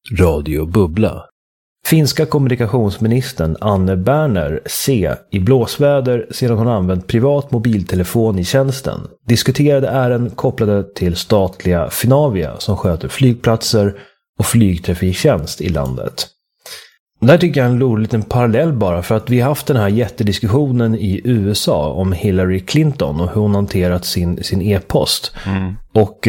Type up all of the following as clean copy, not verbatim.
Radio Bubbla. Finska kommunikationsministern Anne Berner C. i blåsväder sedan hon använt privat mobiltelefon i tjänsten diskuterade ärenden kopplade till statliga Finavia som sköter flygplatser och flygtrafiktjänst i landet. Där tycker jag en rolig liten parallell bara, för att vi har haft den här jättediskussionen i USA om Hillary Clinton och hur hon hanterat sin e-post. Och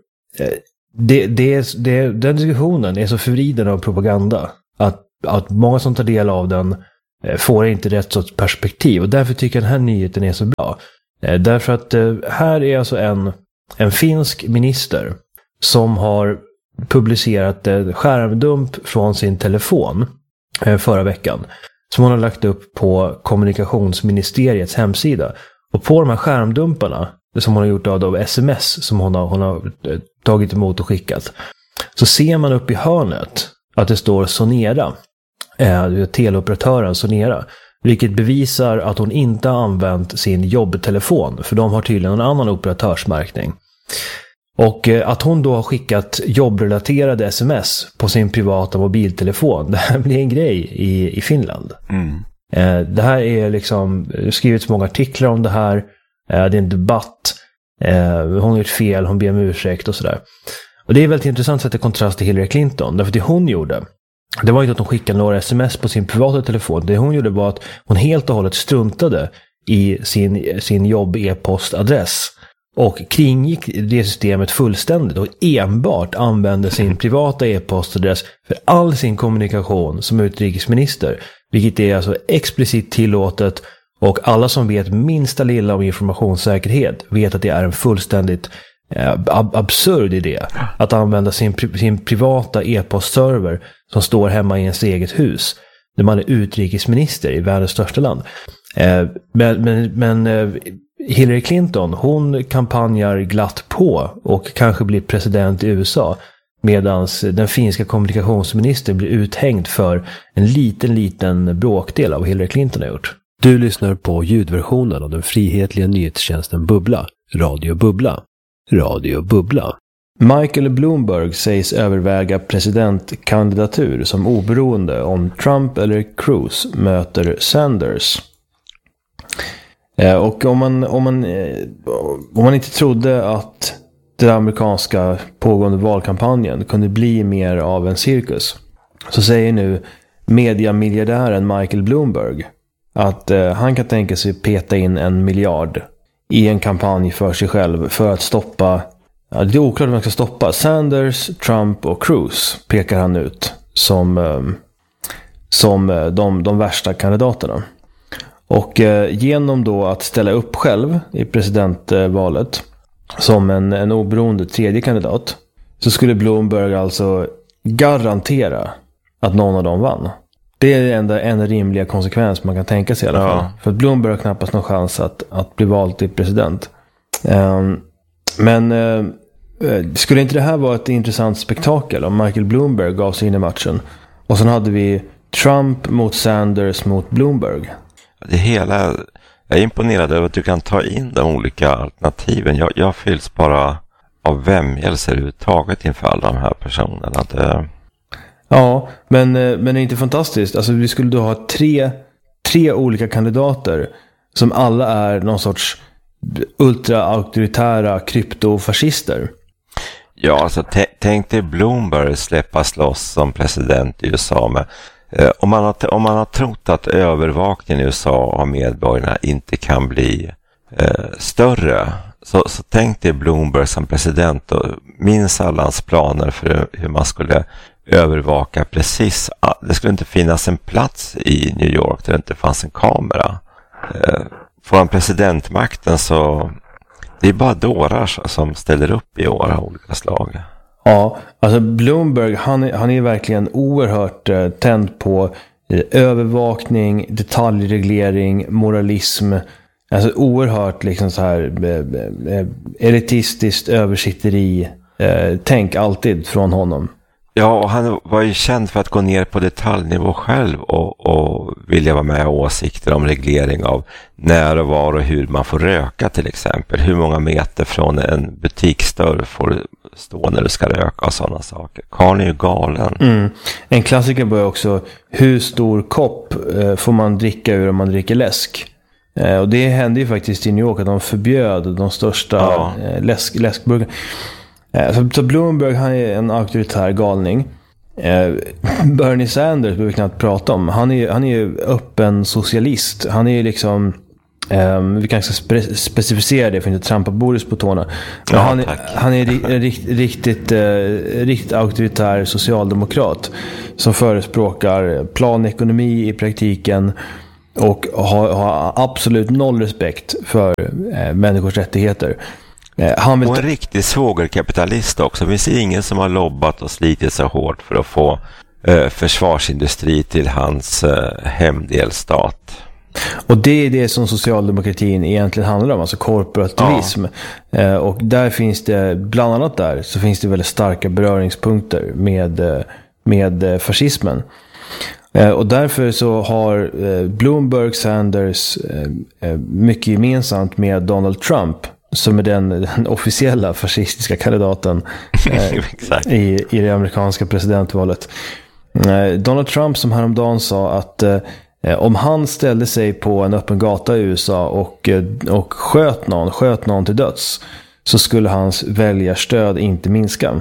den diskussionen är så förvriden av propaganda att många som tar del av den får inte rätt sorts perspektiv, och därför tycker jag den här nyheten är så bra. Därför att här är alltså en finsk minister som har publicerat skärmdump från sin telefon förra veckan som hon har lagt upp på kommunikationsministeriets hemsida. Och på de här skärmdumparna som hon har gjort av sms som hon har tagit emot och skickat, så ser man upp i hörnet att det står Sonera, teleoperatören Sonera, vilket bevisar att hon inte har använt sin jobbtelefon, för de har tydligen en annan operatörsmärkning. Och att hon då har skickat jobbrelaterade sms på sin privata mobiltelefon, det här blir en grej i Finland. Det här är liksom, det har skrivits många artiklar om det här, det är en debatt, hon har gjort fel, hon ber om ursäkt och sådär. Och det är väldigt intressant sätt i kontrast till Hillary Clinton, därför att det hon gjorde, det var inte att hon skickade några sms på sin privata telefon. Det hon gjorde var att hon helt och hållet struntade i sin jobb-e-postadress och kringgick det systemet fullständigt och enbart använde sin privata e-postadress för all sin kommunikation som utrikesminister, vilket är alltså explicit tillåtet, och alla som vet minsta lilla om informationssäkerhet vet att det är en fullständigt absurd idé att använda sin privata e-postserver som står hemma i ens eget hus när man är utrikesminister i världens största land. Men Hillary Clinton, hon kampanjar glatt på och kanske blir president i USA, medan den finska kommunikationsministern blir uthängd för en liten bråkdel av vad Hillary Clinton har gjort. Du lyssnar på ljudversionen av den frihetliga nyhetstjänsten Bubbla, Radio Bubbla. Radio Bubbla. Michael Bloomberg sägs överväga presidentkandidatur som oberoende om Trump eller Cruz möter Sanders. Och om man inte trodde att den amerikanska pågående valkampanjen kunde bli mer av en cirkus, så säger nu mediamiljardären Michael Bloomberg att han kan tänka sig peta in 1 miljard i en kampanj för sig själv för att stoppa, det är oklart om man ska stoppa Sanders, Trump och Cruz, pekar han ut som de värsta kandidaterna. Och genom då att ställa upp själv i presidentvalet som en oberoende tredje kandidat, så skulle Bloomberg alltså garantera att någon av dem vann. Det är den enda rimliga konsekvens man kan tänka sig i alla fall. För att Bloomberg har knappast någon chans att bli vald till president. Men skulle inte det här vara ett intressant spektakel om Michael Bloomberg gav sig in i matchen? Och sen hade vi Trump mot Sanders mot Bloomberg. Jag är imponerad över att du kan ta in de olika alternativen. Jag fylls bara av vämjelse överhuvudtaget inför alla de här personerna. Ja, men det är inte fantastiskt. Alltså vi skulle då ha tre olika kandidater som alla är någon sorts ultra-auktoritära kryptofascister. Ja, alltså tänk dig Bloomberg släppas loss som president i USA med. Om man har trott att övervakningen i USA av medborgarna inte kan bli större, så tänk dig Bloomberg som president och minns alla hans planer för hur man skulle övervaka precis. Det skulle inte finnas en plats i New York där det inte fanns en kamera. Får han presidentmakten så det är bara dårar som ställer upp i år av olika slag. Ja, alltså Bloomberg han är verkligen oerhört tänd på övervakning, detaljreglering, moralism. Alltså oerhört liksom så här elitistiskt översitteri. Tänk alltid från honom. Ja, och han var ju känd för att gå ner på detaljnivå själv och vilja vara med åsikter om reglering av när och var och hur man får röka till exempel. Hur många meter från en butiksdörr får stå när du ska röka och sådana saker. Karln är ju galen. En klassiker var också, hur stor kopp får man dricka ur om man dricker läsk? Och det hände ju faktiskt i New York att de förbjöd de största läskburkarna. Så Bloomberg, han är en auktoritär galning. Bernie Sanders behöver vi knappt prata om. Han är ju öppen socialist. Han är ju liksom vi kanske ska specificera det för att inte trampa Boris på tårna. Men han är riktigt auktoritär socialdemokrat som förespråkar planekonomi i praktiken och har absolut noll respekt för människors rättigheter. Och en riktig svågerkapitalist också. Vi ser ingen som har lobbat och slitit så hårt för att få försvarsindustri till hans hemdelstat. Och det är det som socialdemokratin egentligen handlar om, alltså korporativism. Och där finns det, bland annat där, så finns det väldigt starka beröringspunkter med fascismen. Och därför så har Bloomberg, Sanders mycket gemensamt med Donald Trump, som är den officiella fascistiska kandidaten i det amerikanska presidentvalet. Donald Trump som häromdagen sa att om han ställde sig på en öppen gata i USA och sköt någon till döds, så skulle hans väljarstöd inte minska.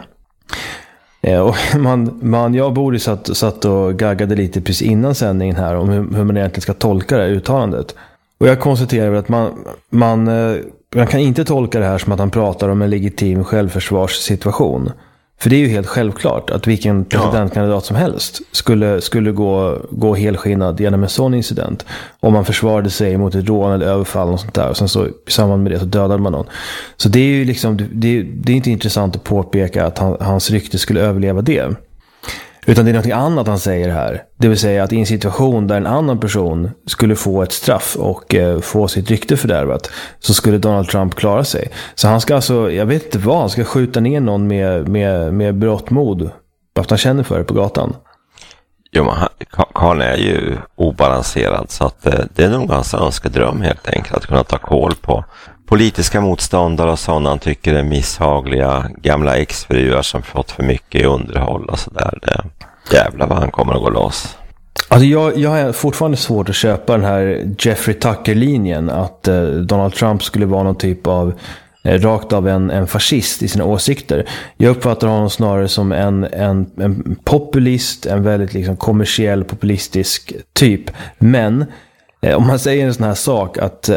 Och jag och Boris satt och gaggade lite precis innan sändningen här om hur man egentligen ska tolka det här uttalandet. Och jag konstaterar att man kan inte tolka det här som att han pratar om en legitim självförsvarssituation. För det är ju helt självklart att vilken presidentkandidat som helst skulle gå helskinnad genom en sån incident. Om man försvarade sig mot ett rån eller överfall och sånt där. Och sen så i samband med det så dödade man någon. Så det är ju liksom, det är inte intressant att påpeka att hans rykte skulle överleva det. Utan det är något annat han säger här. Det vill säga att i en situation där en annan person skulle få ett straff och få sitt rykte fördärvat, så skulle Donald Trump klara sig. Så han ska alltså, jag vet inte vad, han ska skjuta ner någon med brottmod. Bara att han känner för det på gatan. Jo, men Karl är ju obalanserad, så att det är nog hans önskedröm helt enkelt att kunna ta koll på politiska motståndare och sådana han tycker är misshagliga gamla exfruar som fått för mycket i underhåll och sådär. Jävlar vad han kommer att gå loss. Alltså jag har fortfarande svårt att köpa den här Jeffrey Tucker-linjen att Donald Trump skulle vara någon typ av rakt av en fascist i sina åsikter. Jag uppfattar honom snarare som en populist, en väldigt liksom kommersiell populistisk typ. Men om man säger en sån här sak att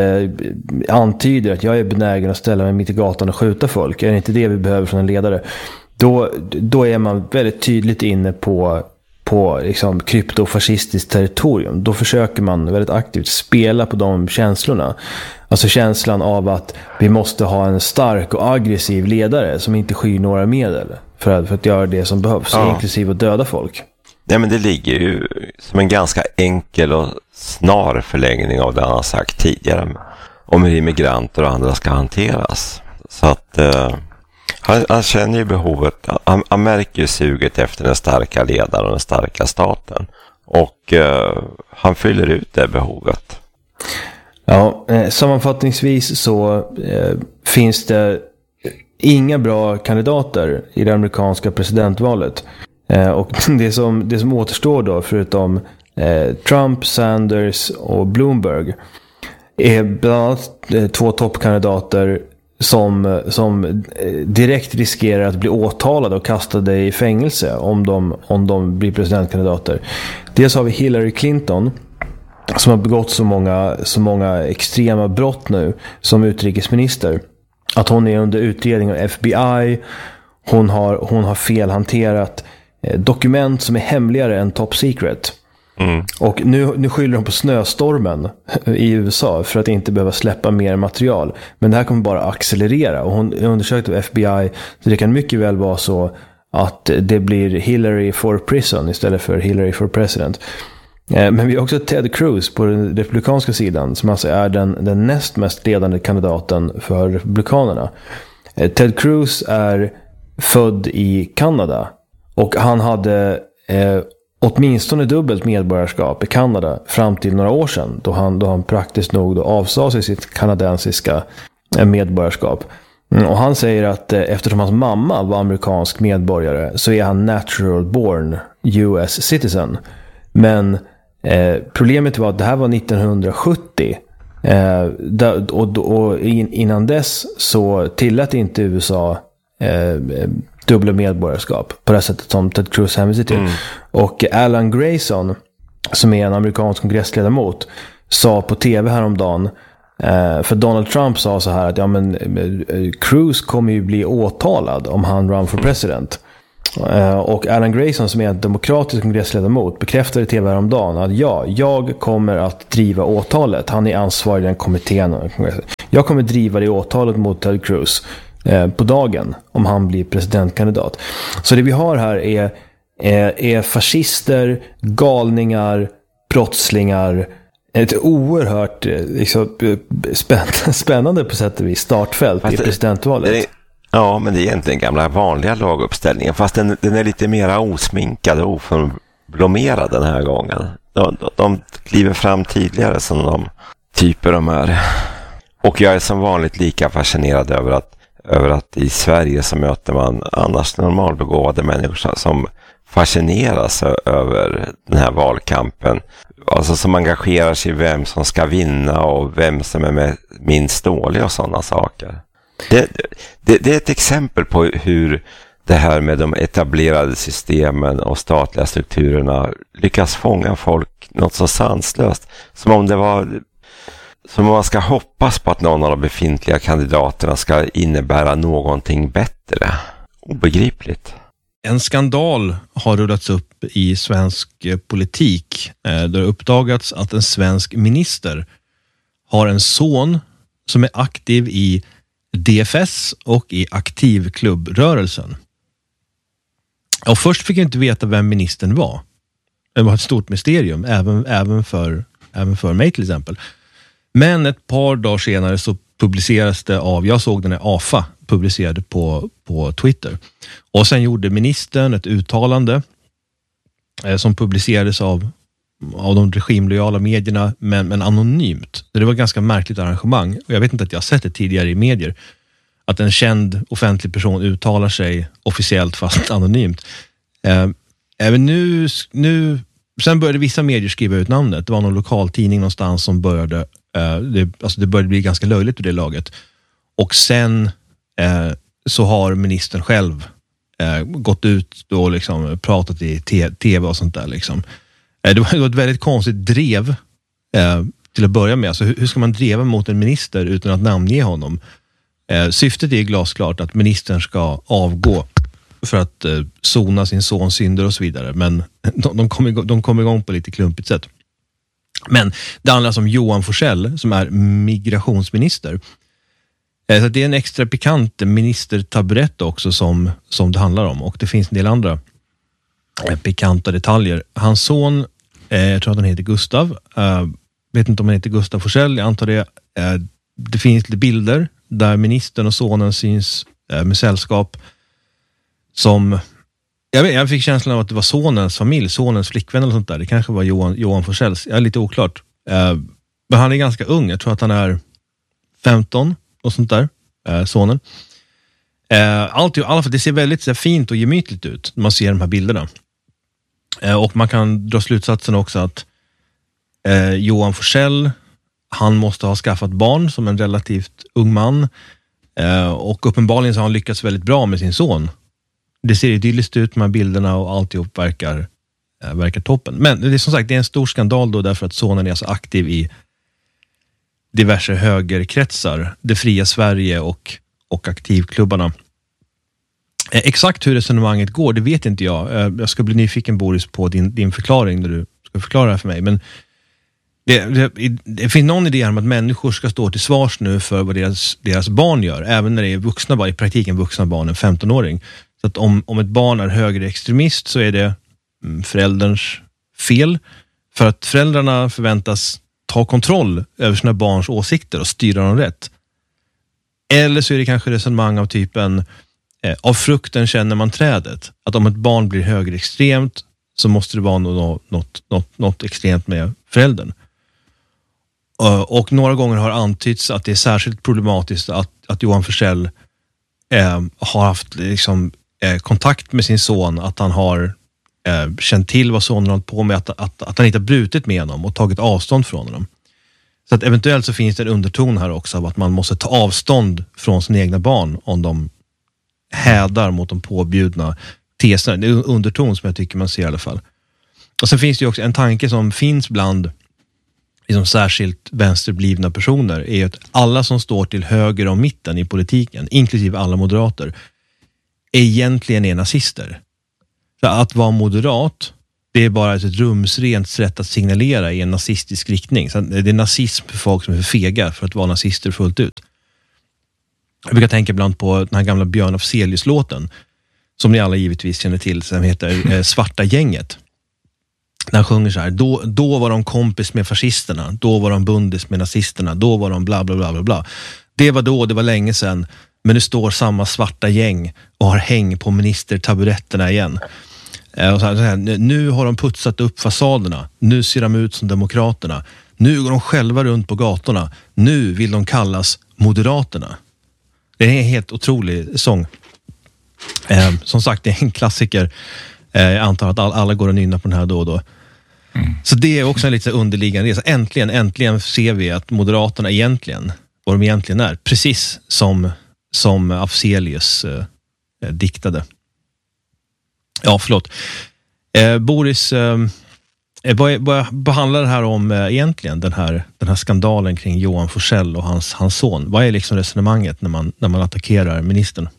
antyder att jag är benägen att ställa mig mitt i gatan och skjuta folk, är det inte det vi behöver från en ledare, då är man väldigt tydligt inne på liksom kryptofascistiskt territorium. Då försöker man väldigt aktivt spela på de känslorna. Alltså känslan av att vi måste ha en stark och aggressiv ledare som inte skyr några medel för att göra det som behövs, inklusive att döda folk. Nej, men det ligger ju som en ganska enkel och snar förlängning av det han har sagt tidigare om hur immigranter och andra ska hanteras. Så att han känner ju behovet, han märker ju suget efter den starka ledaren och den starka staten. Och han fyller ut det behovet. Ja, sammanfattningsvis så finns det inga bra kandidater i det amerikanska presidentvalet. Och det som återstår då, förutom Trump, Sanders och Bloomberg, är bland annat två toppkandidater som direkt riskerar att bli åtalade och kastade i fängelse om de blir presidentkandidater. Dels har vi Hillary Clinton, som har begått så många extrema brott nu som utrikesminister, att hon är under utredning av FBI. Hon har felhanterat dokument som är hemligare än top secret. Och nu skyller de på snöstormen i USA för att inte behöva släppa mer material. Men det här kommer bara accelerera. Och hon undersökte av FBI, så det kan mycket väl vara så att det blir Hillary for prison istället för Hillary for president. Men vi har också Ted Cruz på den republikanska sidan, som alltså är den näst mest ledande kandidaten för republikanerna. Ted Cruz är född i Kanada, och han hade åtminstone dubbelt medborgarskap i Kanada fram till några år sedan, då han praktiskt nog avsade sig sitt kanadensiska medborgarskap. Och han säger att eftersom hans mamma var amerikansk medborgare så är han natural born US citizen. Men problemet var att det här var 1970. Och innan dess så tillät inte USA dubbla medborgarskap på det sättet som Ted Cruz hänvisar till. Och Alan Grayson, som är en amerikansk kongressledamot, sa på tv häromdagen, för Donald Trump sa så här att Cruz kommer ju bli åtalad om han run for president. Och Alan Grayson, som är en demokratisk kongressledamot, bekräftade i tv häromdagen att jag kommer att driva åtalet. Han är ansvarig i den kommittén. Jag kommer driva det åtalet mot Ted Cruz på dagen om han blir presidentkandidat. Så det vi har här är fascister, galningar, brottslingar. Ett oerhört spännande på sätt och vis startfält i presidentvalet. Ja, men det är egentligen gamla vanliga laguppställningen, fast den är lite mer osminkad och oförblommerad den här gången. De kliver fram tidigare som de typer de är. Och jag är som vanligt lika fascinerad över att i Sverige så möter man annars normalbegåvade människor som fascineras över den här valkampen. Alltså som engagerar sig i vem som ska vinna och vem som är minst dålig och sådana saker. Det är ett exempel på hur det här med de etablerade systemen och statliga strukturerna lyckas fånga folk något så sanslöst. Som om man ska hoppas på att någon av de befintliga kandidaterna ska innebära någonting bättre. Obegripligt. En skandal har rullats upp i svensk politik. Det har uppdagats att en svensk minister har en son som är aktiv i DFS och i aktivklubbrörelsen. Och först fick jag inte veta vem ministern var. Det var ett stort mysterium, även för mig till exempel. Men ett par dagar senare så publiceras det jag såg den här AFA publicerade på Twitter. Och sen gjorde ministern ett uttalande som publicerades av de regimlojala medierna, men anonymt. Det var ett ganska märkligt arrangemang. Och jag vet inte att jag har sett det tidigare i medier. Att en känd offentlig person uttalar sig officiellt fast anonymt. Även nu sen började vissa medier skriva ut namnet. Det var någon lokal tidning någonstans som började det började bli ganska löjligt ur det laget. Och sen så har ministern själv gått ut och liksom pratat i tv och sånt där liksom. Det var ett väldigt konstigt drev till att börja med. Alltså, hur ska man dreva mot en minister utan att namnge honom? Syftet är glasklart att ministern ska avgå för att sona sin sons synder och så vidare. Men de kom igång på lite klumpigt sätt. Men det handlar om Johan Forssell som är migrationsminister. Så det är en extra pikant ministertaburett också som det handlar om. Och det finns en del andra pikanta detaljer. Hans son, jag tror att han heter Gustav. Vet inte om han heter Gustav Forssell, jag antar det. Det finns lite bilder där ministern och sonen syns med sällskap som... Jag fick känslan av att det var sonens familj, sonens flickvän eller sånt där. Det kanske var Johan Forssells. Jag är lite oklart. Men han är ganska ung. Jag tror att han är 15 och sånt där. Sonen. Allt i alla fall, det ser väldigt så fint och gemytligt ut när man ser de här bilderna. Och man kan dra slutsatsen också att Johan Forssell, han måste ha skaffat barn som en relativt ung man. Och uppenbarligen så har han lyckats väldigt bra med sin son. Det ser idylliskt ut med bilderna och alltihop verkar toppen. Men det är som sagt, det är en stor skandal då därför att sonen är så aktiv i diverse högerkretsar, det fria Sverige och aktivklubbarna. Exakt hur resonemanget går, det vet inte jag. Jag ska bli nyfiken, Boris, på din förklaring när du ska förklara det här för mig. Men det finns någon idé om att människor ska stå till svars nu för vad deras barn gör, även när det är vuxna barn, i praktiken vuxna barn, en 15-åring. Så att om ett barn är högerextremist så är det förälderns fel, för att föräldrarna förväntas ta kontroll över sina barns åsikter och styra dem rätt. Eller så är det kanske resonemang av typen av frukten känner man trädet. Att om ett barn blir högerextremt så måste det vara något extremt med föräldern. Och några gånger har antytts att det är särskilt problematiskt att Johan Forssell har haft liksom, kontakt med sin son, att han har känt till vad sonen hållit på med, att han inte har brutit med honom och tagit avstånd från honom. Så att eventuellt så finns det en underton här också av att man måste ta avstånd från sina egna barn om de hädar mot de påbjudna teserna. Det är en underton som jag tycker man ser i alla fall. Och sen finns det ju också en tanke som finns bland liksom särskilt vänsterblivna personer, är ju att alla som står till höger om mitten i politiken, inklusive alla moderater, egentligen är nazister. Så att vara moderat, det är bara ett rumsrent sätt att signalera i en nazistisk riktning. Så det är nazism för folk som är för fega för att vara nazister fullt ut. Jag brukar tänka ibland på den här gamla Björn Afzelius-låten, som ni alla givetvis känner till, som heter Svarta gänget. När han sjunger så här: då var de kompis med fascisterna, då var de bundis med nazisterna, då var de bla bla bla bla bla. Det var då, det var länge sedan, men nu står samma svarta gäng och har häng på ministertaburetterna igen. Och så här, nu har de putsat upp fasaderna, nu ser de ut som demokraterna, nu går de själva runt på gatorna, nu vill de kallas moderaterna. Det är en helt otrolig sång. Som sagt, det är en klassiker. Jag antar att alla går och nynnar på den här då och då. Så det är också en lite underliggande resa. Äntligen ser vi att moderaterna egentligen, vad de egentligen är, precis som Afzelius diktade. Ja, förlåt. Boris, vad handlar det här om egentligen, den här skandalen kring Johan Forssell och hans son? Vad är liksom resonemanget när man attackerar ministern?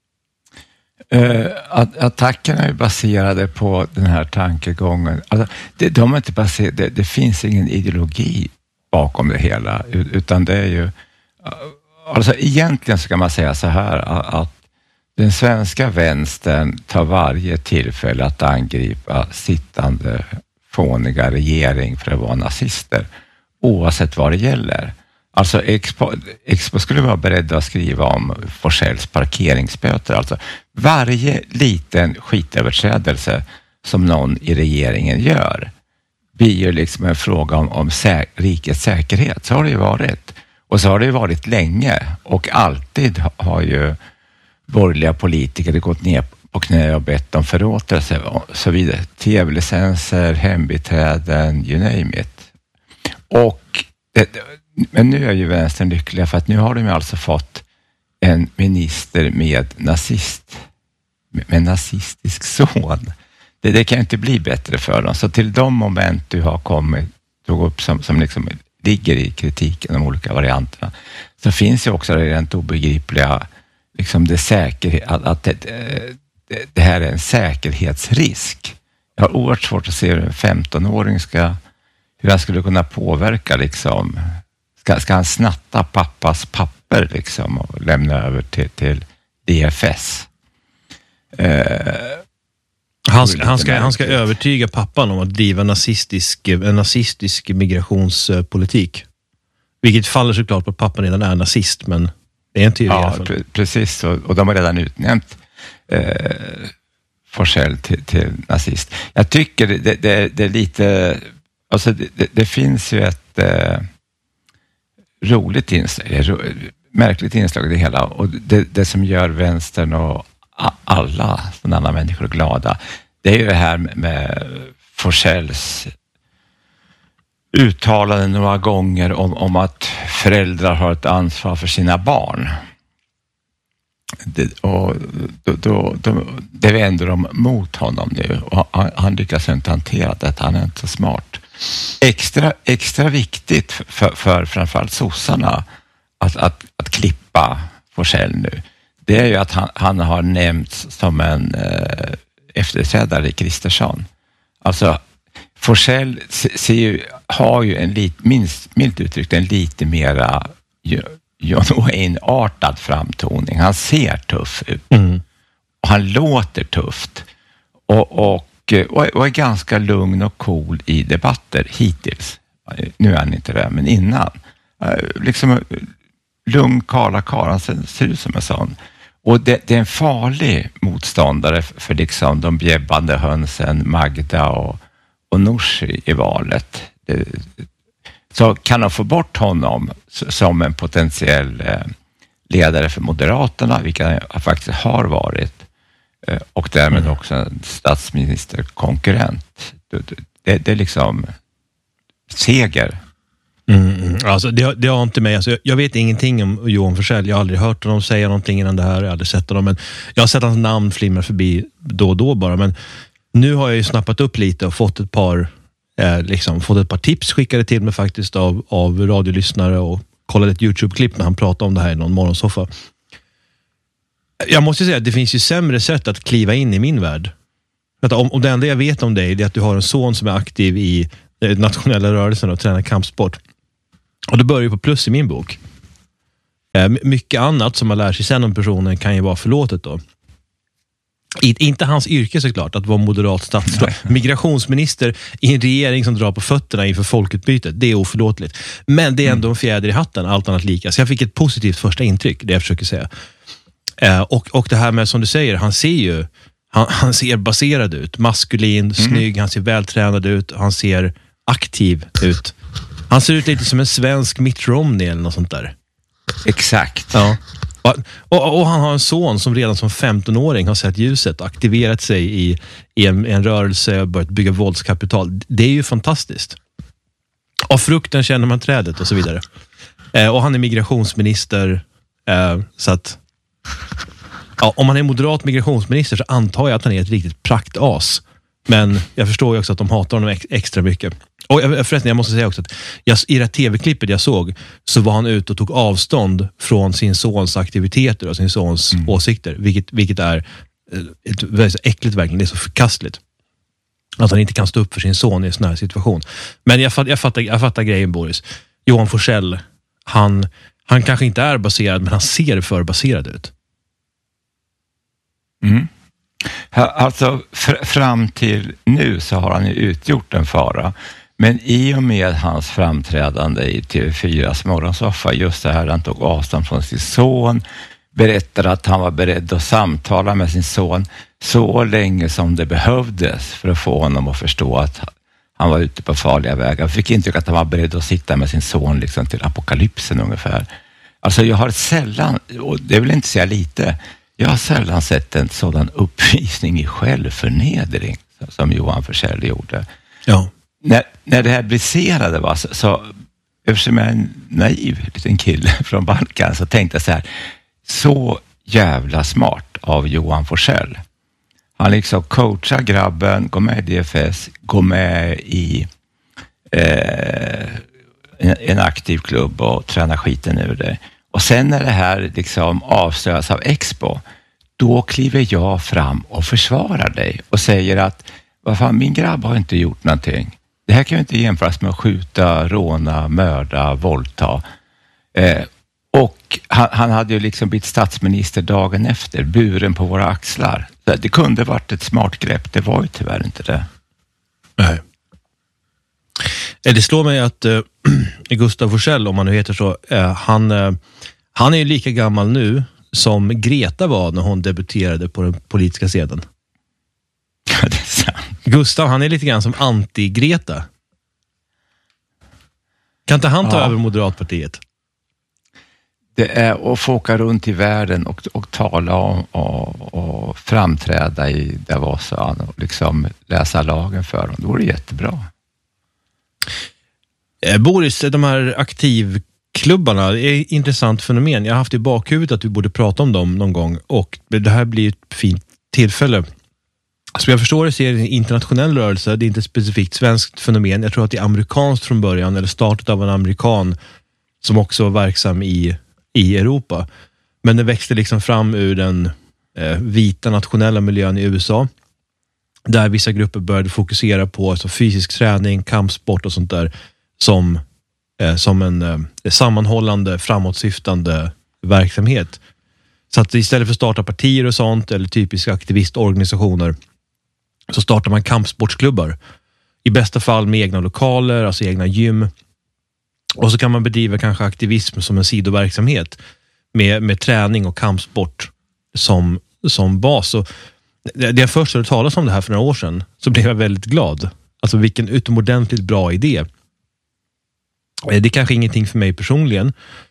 Attackerna är baserade på den här tankegången. Alltså, de är inte baserade, det finns ingen ideologi bakom det hela, utan det är ju, alltså egentligen ska man säga så här, att den svenska vänstern tar varje tillfälle att angripa sittande fåniga regering för att vara nazister, oavsett vad det gäller. Alltså Expo skulle vara beredd att skriva om Forssells parkeringsböter. Alltså varje liten skitöverträdelse som någon i regeringen gör blir ju liksom en fråga om rikets säkerhet. Så har det ju varit. Och så har det ju varit länge. Och alltid har ju borgerliga politiker gått ner på knä och bett om förlåtelse och så vidare. TV-licenser, hembiträden, you name it. Men nu är ju vänstern lyckliga för att nu har de alltså fått en minister med nazistisk son. Det kan inte bli bättre för dem. Så till de moment du har tog upp som liksom ligger i kritiken, de olika varianterna, så finns ju också det rent obegripliga liksom att det här är en säkerhetsrisk. Jag har oerhört svårt att se hur en 15-åring hur han skulle kunna påverka liksom. Ska han snatta pappas papper liksom och lämna över till DFS? Han ska övertyga pappan om att driva en nazistisk migrationspolitik. Vilket faller såklart på att pappan redan är nazist, men det är en teori i alla fall. Precis, och de har redan utnämnt Forssell till nazist. Jag tycker det är lite, alltså det finns ju ett roligt inslag, märkligt inslag i det hela, och det som gör vänstern och alla sådana människor glada, det är ju det här med Forssells uttalanden några gånger om att föräldrar har ett ansvar för sina barn. Det vänder de mot honom nu, och han lyckas inte hantera detta. Han är inte så smart. Extra viktigt för framförallt sossarna att klippa Forssell nu, det är ju att han har nämnts som en efterträdare i Kristersson. Alltså Forssell har ju milt uttryckt en lite mera John Wayne-artad framtoning. Han ser tuff ut. Och han låter tufft. Och är ganska lugn och cool i debatter hittills. Nu är han inte det, men innan. Liksom lugn, kala, han ser ut som en sån. Och det är en farlig motståndare för liksom de bjäbbande hönsen Magda och Nooshi i valet. Så kan de få bort honom som en potentiell ledare för Moderaterna, vilka han faktiskt har varit, och därmed också en statsministerkonkurrent. Det är liksom seger. Alltså det har inte mig. Alltså, jag vet ingenting om Johan Forssell. Jag har aldrig hört honom säga någonting innan det här. Jag har aldrig sett honom. Men jag har sett hans namn flimra förbi då och då bara. Men nu har jag ju snappat upp lite och fått ett par tips skickade till mig faktiskt av radiolyssnare och kollade ett YouTube-klipp när han pratade om det här i någon morgonsoffa. Jag måste säga att det finns ju sämre sätt att kliva in i min värld. Om det enda jag vet om dig är att du har en son som är aktiv i nationella rörelsen och tränar kampsport. Och det börjar ju på plus i min bok. Mycket annat som man lär sig sen om personen kan ju vara förlåtet då. Inte hans yrke såklart, att vara moderat statsråd. Migrationsminister i en regering som drar på fötterna inför folkutbytet, det är oförlåtligt. Men det är ändå en fjäder i hatten, allt annat lika. Så jag fick ett positivt första intryck, det jag försöker säga. Och det här med, som du säger, han ser baserad ut, maskulin, snygg, han ser vältränad ut, han ser aktiv ut. Han ser ut lite som en svensk Mitt Romney eller något sånt där. Exakt. Ja. Och han har en son som redan som 15-åring har sett ljuset och aktiverat sig i en rörelse och börjat bygga våldskapital. Det är ju fantastiskt. Av frukten känner man trädet och så vidare. Och han är migrationsminister, så att om han är moderat migrationsminister så antar jag att han är ett riktigt praktas. Men jag förstår ju också att de hatar honom extra mycket. Och förresten, jag måste säga också att i det tv-klippet jag såg så var han ute och tog avstånd från sin sons aktiviteter och sin sons åsikter. Vilket är väldigt äckligt verkligen. Det är så förkastligt. Att han inte kan stå upp för sin son i en sån här situation. Men jag fattar grejen, Boris. Johan Forssell, han kanske inte är baserad, men han ser för baserad ut. Alltså fram till nu så har han ju utgjort en fara. Men i och med hans framträdande i TV4s morgonsoffa, just det här, han tog avstånd från sin son, berättade att han var beredd att samtala med sin son så länge som det behövdes för att få honom att förstå att han var ute på farliga vägar. Jag fick intryck att han var beredd att sitta med sin son liksom till apokalypsen ungefär. Alltså jag har sällan, och det vill inte säga lite, jag har sällan sett en sådan uppvisning i självförnedring som Johan Forssell gjorde. Ja. När det här briserade, så eftersom jag är en naiv liten kille från Balkan, så tänkte jag så här, så jävla smart av Johan Forssell. Han liksom coachar grabben, går med i DFS, går med i en aktiv klubb och tränar skiten ur det. Och sen när det här liksom avslöjas av Expo, då kliver jag fram och försvarar dig och säger att vad fan, min grabb har inte gjort någonting. Det här kan ju inte jämföras med att skjuta, råna, mörda, våldta. Och han hade ju liksom blivit statsminister dagen efter, buren på våra axlar. Så det kunde varit ett smart grepp, det var ju tyvärr inte det. Nej. Det slår mig att Gustav Forssell, om man nu heter så, han är ju lika gammal nu som Greta var när hon debuterade på den politiska scenen. Ja, det är sant. Gustav, han är lite grann som anti-Greta. Kan inte han ta över Moderatpartiet? Det är att få åka runt i världen och tala om och framträda i Davos och liksom läsa lagen för dem. Då är det jättebra. Boris, de här aktivklubbarna är ett intressant fenomen. Jag har haft i bakhuvudet att vi borde prata om dem någon gång, och det här blir ett fint tillfälle. Som jag förstår det så är det en internationell rörelse. Det är inte ett specifikt svenskt fenomen. Jag tror att det är amerikanskt från början, eller startat av en amerikan som också var verksam i Europa. Men det växte liksom fram ur den vita nationella miljön i USA, där vissa grupper började fokusera på alltså fysisk träning, kampsport och sånt där som en sammanhållande, framåtsyftande verksamhet. Så att istället för att starta partier och sånt eller typiska aktivistorganisationer, så startar man kampsportsklubbar. I bästa fall med egna lokaler, alltså egna gym. Och så kan man bedriva kanske aktivism som en sidoverksamhet med träning och kampsport som bas. Och det jag först hörde talas om det här för några år sedan, så blev jag väldigt glad. Alltså vilken utomordentligt bra idé. Det är kanske ingenting för mig personligen.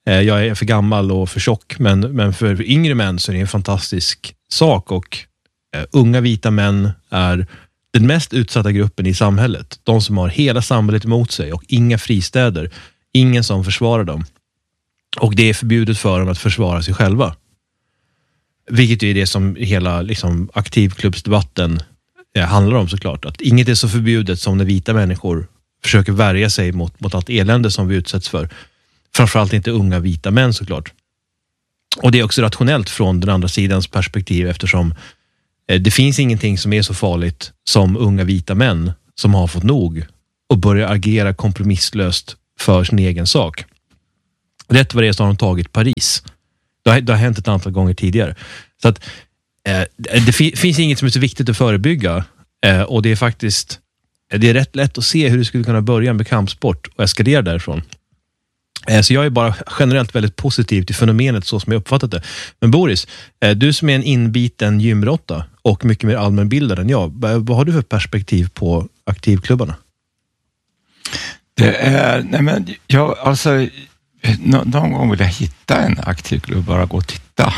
Jag är för gammal och för tjock, men för yngre män så är det en fantastisk sak, och unga vita män är den mest utsatta gruppen i samhället. De som har hela samhället emot sig och inga fristäder, ingen som försvarar dem. Och det är förbjudet för dem att försvara sig själva. Vilket är det som hela liksom, aktivklubbsdebatten handlar om, såklart. Att inget är så förbjudet som när vita människor försöker värja sig mot allt elände som vi utsätts för. Framförallt inte unga vita män, såklart. Och det är också rationellt från den andra sidans perspektiv, eftersom det finns ingenting som är så farligt som unga vita män som har fått nog och börjar agera kompromisslöst för sin egen sak. Rätt vad det är så har de tagit Paris. Det har hänt ett antal gånger tidigare. Så att det finns inget som är så viktigt att förebygga, och det är faktiskt rätt lätt att se hur det skulle kunna börja med kampsport och eskalera därifrån. Så jag är bara generellt väldigt positiv till fenomenet så som jag uppfattat det. Men Boris, du som är en inbiten gymrotta och mycket mer allmänbildad än jag, vad har du för perspektiv på aktivklubbarna? Det är, nej men jag, alltså någon gång vill jag hitta en aktivklubb, bara gå och titta.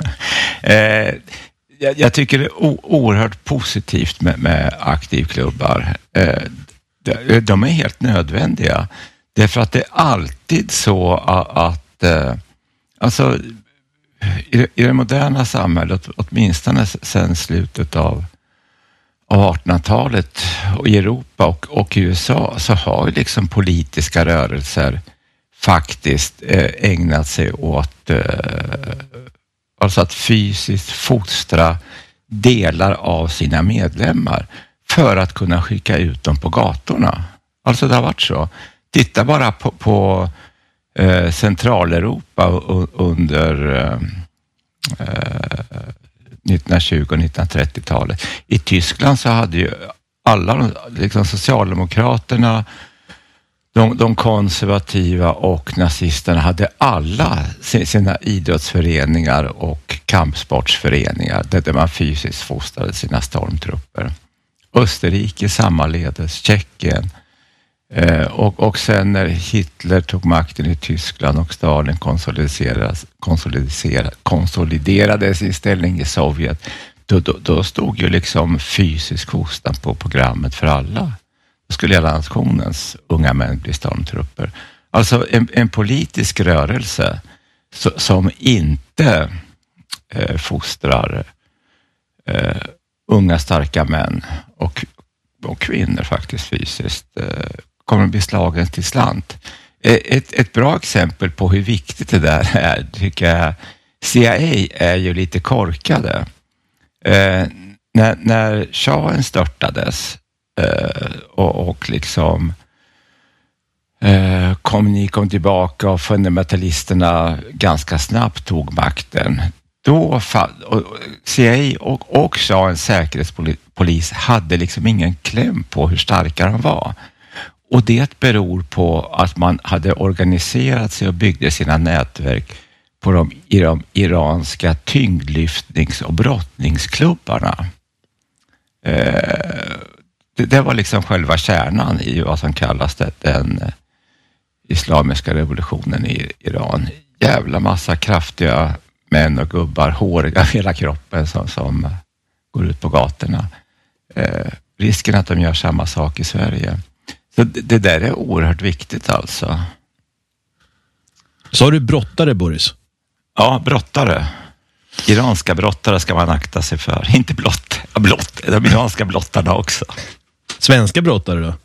Jag tycker det är oerhört positivt med aktivklubbar. De är helt nödvändiga. Därför att det är alltid så att alltså, i det moderna samhället, åtminstone sedan slutet av 1800-talet och i Europa och i USA, så har liksom politiska rörelser faktiskt ägnat sig åt alltså att fysiskt fostra delar av sina medlemmar för att kunna skicka ut dem på gatorna. Alltså det har varit så. Titta bara på Centraleuropa under 1920- och 1930-talet. I Tyskland så hade ju alla, liksom socialdemokraterna, de konservativa och nazisterna hade alla sina idrottsföreningar och kampsportsföreningar där man fysiskt fostrade sina stormtrupper. Österrike sammaledes, Tjeckien. Och sen när Hitler tog makten i Tyskland och Stalin konsoliderade sin ställning i Sovjet, då stod ju liksom fysisk fostran på programmet för alla. Då skulle hela nationens unga män bli stormtrupper. Alltså en politisk rörelse som inte fostrar unga starka män och kvinnor faktiskt fysiskt kommer att bli slagen till slant. Ett bra exempel på hur viktigt det där är, tycker jag, CIA är ju lite korkade. När shahen störtades och liksom kom tillbaka och fundamentalisterna ganska snabbt tog makten, då CIA och shahens säkerhetspolis hade liksom ingen kläm på hur starka de var. Och det beror på att man hade organiserat sig och byggde sina nätverk i de iranska tyngdlyftnings- och brottningsklubbarna. Det var liksom själva kärnan i vad som kallas den islamiska revolutionen i Iran. Jävla massa kraftiga män och gubbar, håriga hela kroppen som går ut på gatorna. Risken att de gör samma sak i Sverige. Så det där är oerhört viktigt alltså. Så du brottare, Boris? Ja, brottare. Iranska brottare ska man akta sig för. Inte blott. De iranska blottarna också. Svenska brottare då?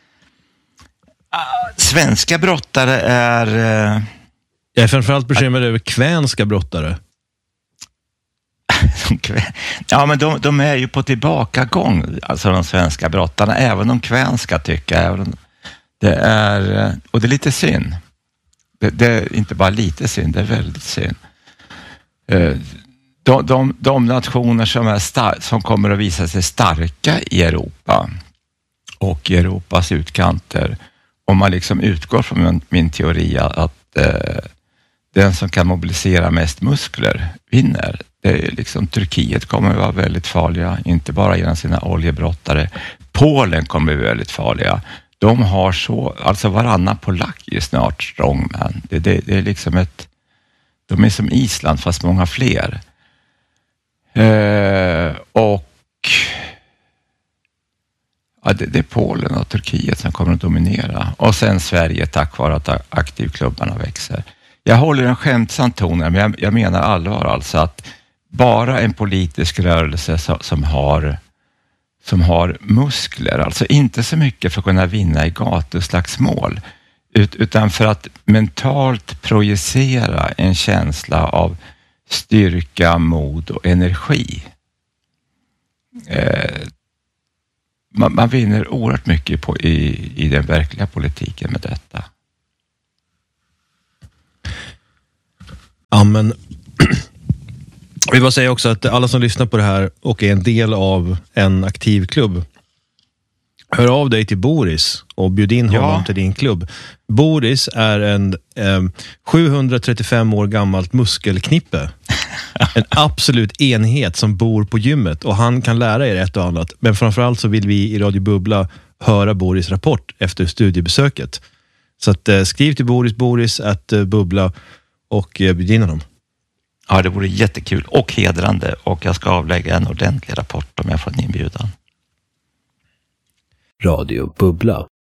Svenska brottare är... Jag är framförallt bekymrad över kvänska brottare. Ja, men de är ju på tillbakagång, alltså de svenska brottarna, även de kvänska tycker jag. Det är, och det är lite synd. Det är inte bara lite synd, det är väldigt synd. De nationer som kommer att visa sig starka i Europa och i Europas utkanter, om man liksom utgår från min teori att den som kan mobilisera mest muskler vinner. Det är liksom, Turkiet kommer att vara väldigt farliga, inte bara genom sina oljebrottare. Polen kommer att bli väldigt farliga. de har så, alltså varannan polack är snart strongman. Det är liksom de är som Island fast många fler. Och ja, det är Polen och Turkiet som kommer att dominera. Och sen Sverige tack vare att aktivklubbarna växer. Jag håller en skämtsam ton, men jag menar allvar alltså att bara en politisk rörelse som har muskler, alltså inte så mycket för att kunna vinna i gatuslagsmål, utan för att mentalt projicera en känsla av styrka, mod och energi. Man vinner oerhört mycket i den verkliga politiken med detta. Ja, men jag vill bara säga också att alla som lyssnar på det här och är en del av en aktiv klubb, hör av dig till Boris och bjud in honom till din klubb. Boris är en 735 år gammalt muskelknippe. En absolut enhet som bor på gymmet, och han kan lära er ett och annat. Men framförallt så vill vi i Radio Bubbla höra Boris rapport efter studiebesöket. Så att, skriv till Boris@bubbla och bjud in honom. Ja, det vore jättekul och hedrande, och jag ska avlägga en ordentlig rapport om jag får en inbjudan. Radio Bubbla.